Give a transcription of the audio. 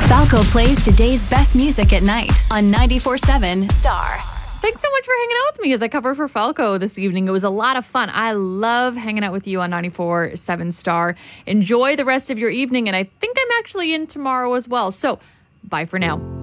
Falco plays today's best music at night on 94.7 Star. Thanks so much for hanging out with me as I cover for Falco this evening. It was a lot of fun. I love hanging out with you on 94.7 Star. Enjoy the rest of your evening, and I think I'm actually in tomorrow as well. So, bye for now.